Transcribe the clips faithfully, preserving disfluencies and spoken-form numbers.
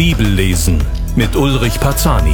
Bibellesen mit Ulrich Parzani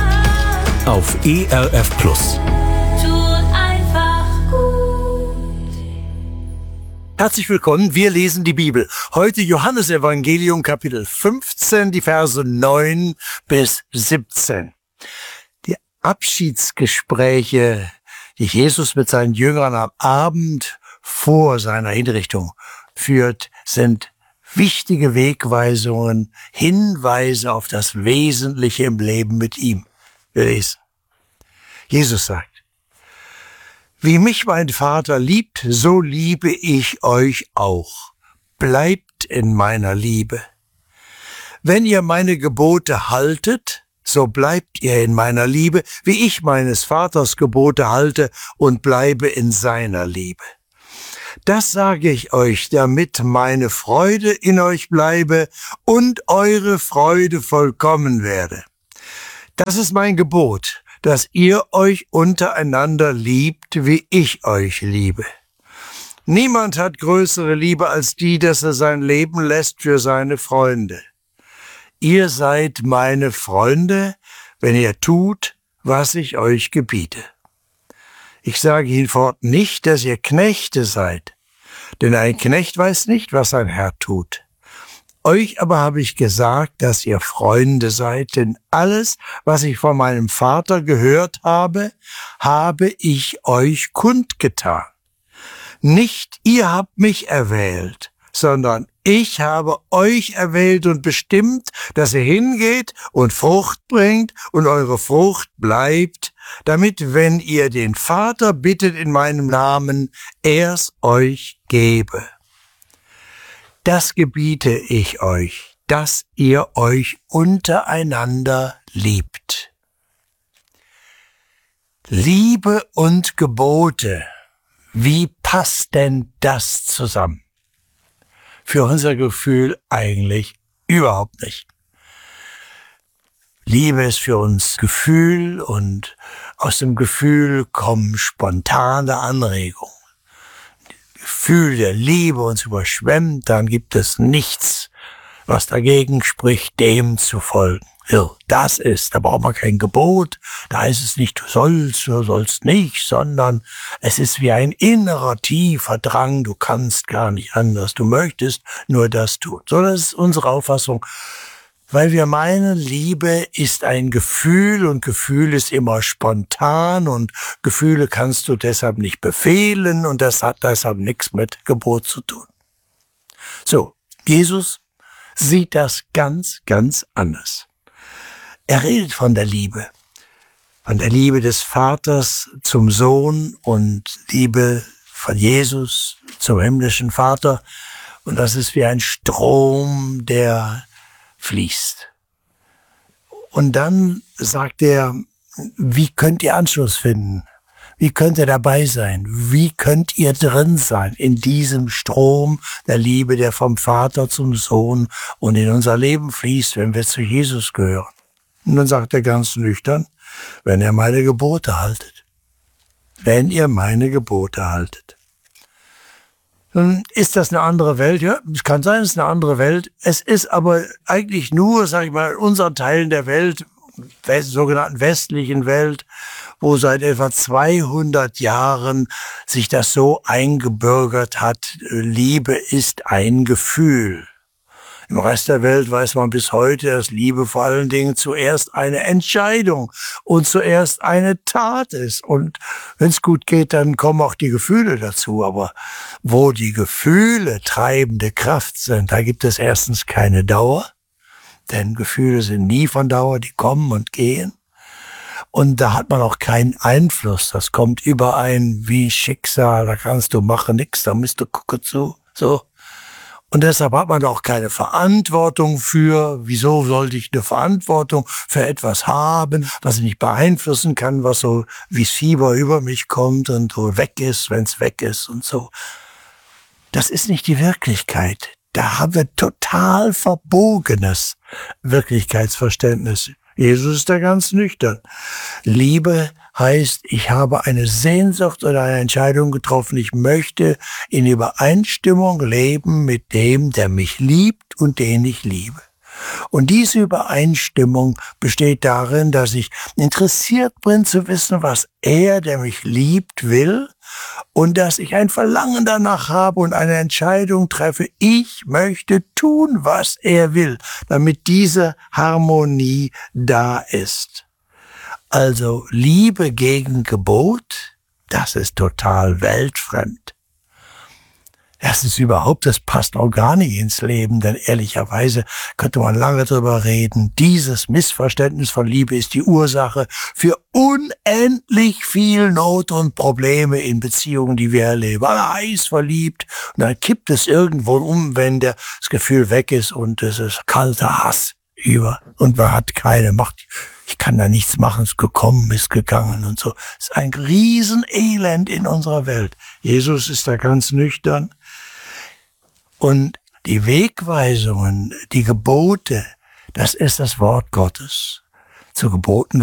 auf E R F Plus. Tut einfach gut. Herzlich willkommen, wir lesen die Bibel. Heute Johannesevangelium Kapitel fünfzehn, die Verse neun bis siebzehn. Die Abschiedsgespräche, die Jesus mit seinen Jüngern am Abend vor seiner Hinrichtung führt, sind wichtige Wegweisungen, Hinweise auf das Wesentliche im Leben mit ihm. Wir lesen. Jesus sagt: Wie mich mein Vater liebt, so liebe ich euch auch. Bleibt in meiner Liebe. Wenn ihr meine Gebote haltet, so bleibt ihr in meiner Liebe, wie ich meines Vaters Gebote halte und bleibe in seiner Liebe. Das sage ich euch, damit meine Freude in euch bleibe und eure Freude vollkommen werde. Das ist mein Gebot, dass ihr euch untereinander liebt, wie ich euch liebe. Niemand hat größere Liebe als die, dass er sein Leben lässt für seine Freunde. Ihr seid meine Freunde, wenn ihr tut, was ich euch gebiete. Ich sage hinfort nicht, dass ihr Knechte seid, denn ein Knecht weiß nicht, was sein Herr tut. Euch aber habe ich gesagt, dass ihr Freunde seid, denn alles, was ich von meinem Vater gehört habe, habe ich euch kundgetan. Nicht ihr habt mich erwählt, sondern ich habe euch erwählt und bestimmt, dass ihr hingeht und Frucht bringt und eure Frucht bleibt, damit, wenn ihr den Vater bittet in meinem Namen, er's euch gebe. Das gebiete ich euch, dass ihr euch untereinander liebt. Liebe und Gebote, wie passt denn das zusammen? Für unser Gefühl eigentlich überhaupt nicht. Liebe ist für uns Gefühl und aus dem Gefühl kommen spontane Anregungen. Gefühl der Liebe uns überschwemmt, dann gibt es nichts, was dagegen spricht, dem zu folgen. Ja, das ist, da braucht man kein Gebot, da ist es nicht, du sollst, du sollst nicht, sondern es ist wie ein innerer, tiefer Drang, du kannst gar nicht anders, du möchtest nur das tun. So, das ist unsere Auffassung, weil wir meinen, Liebe ist ein Gefühl und Gefühl ist immer spontan und Gefühle kannst du deshalb nicht befehlen und das hat deshalb nichts mit Gebot zu tun. So, Jesus sieht das ganz, ganz anders. Er redet von der Liebe, von der Liebe des Vaters zum Sohn und Liebe von Jesus zum himmlischen Vater. Und das ist wie ein Strom, der fließt. Und dann sagt er, wie könnt ihr Anschluss finden? Wie könnt ihr dabei sein? Wie könnt ihr drin sein in diesem Strom der Liebe, der vom Vater zum Sohn und in unser Leben fließt, wenn wir zu Jesus gehören? Und dann sagt er ganz nüchtern, wenn ihr meine Gebote haltet. Wenn ihr meine Gebote haltet. Nun ist das eine andere Welt, ja, es kann sein, es ist eine andere Welt. Es ist aber eigentlich nur, sag ich mal, in unseren Teilen der Welt, der sogenannten westlichen Welt, wo seit etwa zweihundert Jahren sich das so eingebürgert hat, Liebe ist ein Gefühl. Im Rest der Welt weiß man bis heute, dass Liebe vor allen Dingen zuerst eine Entscheidung und zuerst eine Tat ist. Und wenn es gut geht, dann kommen auch die Gefühle dazu. Aber wo die Gefühle treibende Kraft sind, da gibt es erstens keine Dauer, denn Gefühle sind nie von Dauer, die kommen und gehen. Und da hat man auch keinen Einfluss. Das kommt überein wie Schicksal, da kannst du machen nix, da musst du gucken zu, so. Und deshalb hat man auch keine Verantwortung für. Wieso sollte ich eine Verantwortung für etwas haben, was ich nicht beeinflussen kann, was so wie Fieber über mich kommt und so weg ist, wenn es weg ist und so. Das ist nicht die Wirklichkeit. Da haben wir total verbogenes Wirklichkeitsverständnis. Jesus ist da ganz nüchtern. Liebe heißt, ich habe eine Sehnsucht oder eine Entscheidung getroffen. Ich möchte in Übereinstimmung leben mit dem, der mich liebt und den ich liebe. Und diese Übereinstimmung besteht darin, dass ich interessiert bin zu wissen, was er, der mich liebt, will, und dass ich ein Verlangen danach habe und eine Entscheidung treffe. Ich möchte tun, was er will, damit diese Harmonie da ist. Also Liebe gegen Gebot, das ist total weltfremd. Das ist überhaupt, das passt auch gar nicht ins Leben, denn ehrlicherweise könnte man lange drüber reden. Dieses Missverständnis von Liebe ist die Ursache für unendlich viel Not und Probleme in Beziehungen, die wir erleben. Alle heiß verliebt und dann kippt es irgendwo um, wenn das Gefühl weg ist und es ist kalter Hass über und man hat keine Macht. Ich kann da nichts machen, es ist gekommen, ist gegangen und so. Es ist ein Riesenelend in unserer Welt. Jesus ist da ganz nüchtern. Und die Wegweisungen, die Gebote, das ist das Wort Gottes. Zu Geboten